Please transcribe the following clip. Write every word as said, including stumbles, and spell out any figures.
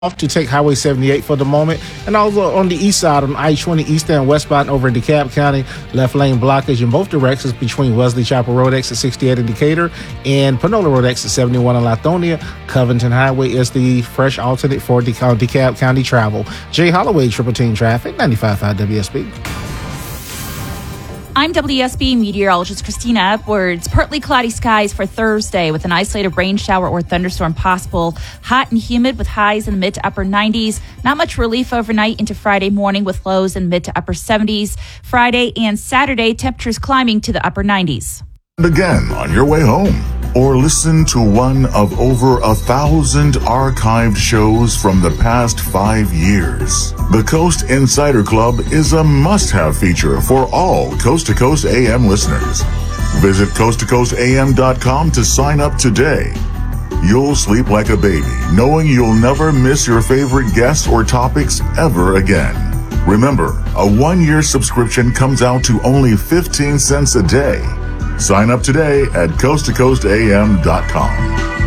off to take Highway seventy-eight for the moment. And also on the east side on I twenty eastbound westbound over in DeKalb County, left lane blockage in both directions between Wesley Chapel Road exit sixty-eight in Decatur and Panola Road exit seventy-one in Lithonia. Covington Highway is the fresh alternate for De- uh, DeKalb County travel. Jay Holloway, Triple Team Traffic, ninety-five point five W S B. I'm W S B meteorologist Christina Edwards. Partly cloudy skies for Thursday with an isolated rain shower or thunderstorm possible. Hot and humid with highs in the mid to upper nineties. Not much relief overnight into Friday morning with lows in mid to upper seventies. Friday and Saturday, temperatures climbing to the upper nineties. Again on your way home, or listen to one of over a thousand archived shows from the past five years. The Coast Insider Club is a must-have feature for all Coast to Coast A M listeners. Visit coast to coast a m dot com to sign up today. You'll sleep like a baby, knowing you'll never miss your favorite guests or topics ever again. Remember, a one-year subscription comes out to only fifteen cents a day. Sign up today at coast to coast a m dot com.